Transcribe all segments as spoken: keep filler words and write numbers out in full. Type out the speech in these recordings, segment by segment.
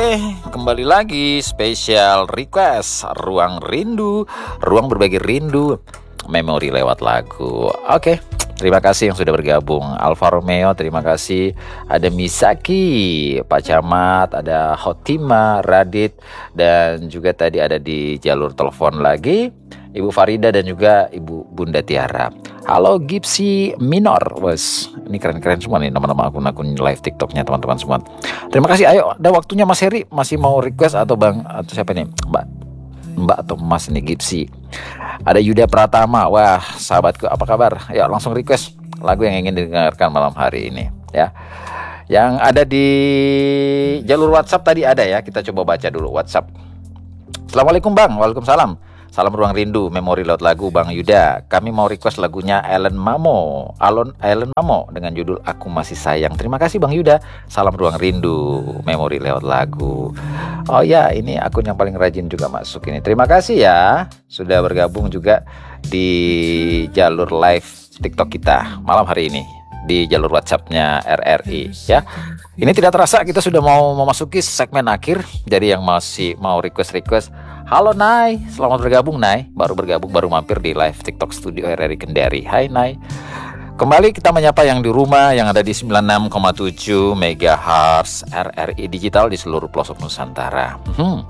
Oke, kembali lagi spesial request Ruang Rindu, ruang berbagi rindu, memori lewat lagu. Oke, terima kasih yang sudah bergabung. Alfa Romeo, terima kasih. Ada Misaki, Pak Camat, ada Hotima, Radit, dan juga tadi ada di jalur telepon lagi Ibu Farida dan juga Ibu Bunda Tiara. Halo Gipsy Minor, wes ini keren-keren semua nih nama-nama akun-akun live TikToknya teman-teman semua. Terima kasih. Ayo, ada waktunya Mas Heri masih mau request atau Bang atau siapa nih Mbak Mbak atau Mas nih Gipsy. Ada Yuda Pratama, wah sahabatku apa kabar? Ayo langsung request lagu yang ingin didengarkan malam hari ini ya. Yang ada di jalur WhatsApp tadi ada ya, kita coba baca dulu WhatsApp. Assalamualaikum Bang, waalaikumsalam. Salam Ruang Rindu, memori lewat lagu Bang Yuda. Kami mau request lagunya Ellen Mamo, Alon Ellen Mamo dengan judul Aku Masih Sayang. Terima kasih Bang Yuda. Salam Ruang Rindu, memori lewat lagu. Oh ya, ini akun yang paling rajin juga masuk ini. Terima kasih ya sudah bergabung juga di jalur live TikTok kita malam hari ini di jalur WhatsAppnya R R I ya. Ini tidak terasa kita sudah mau memasuki segmen akhir. Jadi yang masih mau request-request, halo Nay, selamat bergabung Nay. Baru bergabung, baru mampir di live TikTok Studio R R I Kendari. Hai Nay. Kembali kita menyapa yang di rumah yang ada di sembilan puluh enam koma tujuh megahertz R R I digital di seluruh pelosok Nusantara. Hmm.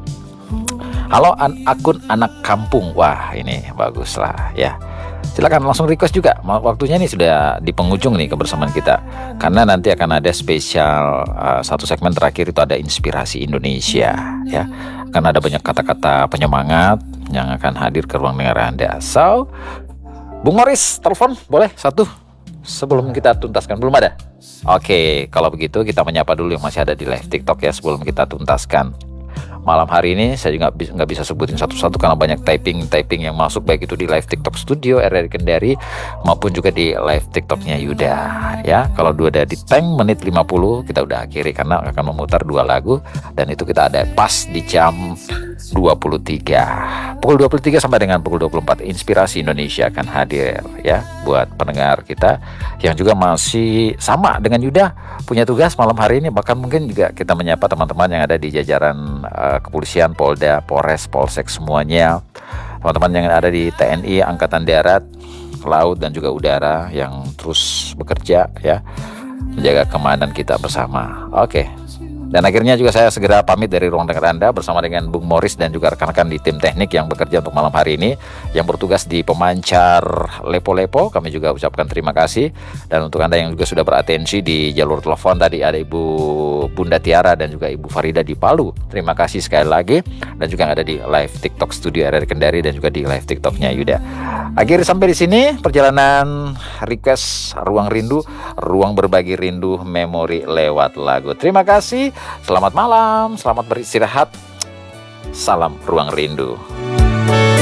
Halo an akun anak kampung. Wah, ini bagus lah ya. Silakan langsung request juga. Waktunya ini sudah di penghujung nih kebersamaan kita. Karena nanti akan ada spesial uh, satu segmen terakhir itu ada inspirasi Indonesia ya. Akan ada banyak kata-kata penyemangat yang akan hadir ke ruang dengar Anda. So, Bung Morris, telepon boleh satu sebelum kita tuntaskan. Belum ada? Oke, kalau begitu kita menyapa dulu yang masih ada di live TikTok ya sebelum kita tuntaskan. Malam hari ini saya juga nggak bisa sebutin satu-satu karena banyak typing-typing yang masuk baik itu di live TikTok Studio R R I Kendari maupun juga di live TikToknya Yuda ya. Kalau dua ada di tank menit lima puluh kita udah akhiri karena akan memutar dua lagu dan itu kita ada pas di jam dua puluh tiga. Pukul dua puluh tiga sampai dengan pukul dua puluh empat Inspirasi Indonesia akan hadir ya buat pendengar kita yang juga masih sama dengan Yuda punya tugas malam hari ini, bahkan mungkin juga kita menyapa teman-teman yang ada di jajaran uh, kepolisian, Polda, Polres, Polsek semuanya, teman-teman yang ada di T N I, Angkatan Darat, Laut dan juga Udara yang terus bekerja ya menjaga keamanan kita bersama. Oke. Dan akhirnya juga saya segera pamit dari ruang dengar Anda bersama dengan Bung Morris dan juga rekan-rekan di tim teknik yang bekerja untuk malam hari ini, yang bertugas di pemancar Lepo-Lepo. Kami juga ucapkan terima kasih. Dan untuk Anda yang juga sudah beratensi di jalur telepon tadi ada Ibu Bunda Tiara dan juga Ibu Farida di Palu. Terima kasih sekali lagi. Dan juga yang ada di live TikTok Studio R R I Kendari dan juga di live TikToknya Yuda. Akhirnya sampai di sini perjalanan request Ruang Rindu, ruang berbagi rindu, memori lewat lagu. Terima kasih. Selamat malam, selamat beristirahat. Salam Ruang Rindu.